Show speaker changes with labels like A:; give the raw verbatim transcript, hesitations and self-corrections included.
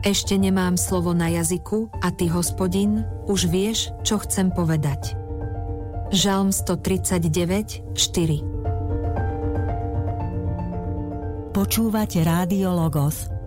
A: Ešte nemám slovo na jazyku a ty, Hospodin, už vieš, čo chcem povedať. Žalm stotridsaťdeväť, štyri.
B: Počúvate Rádio Logos.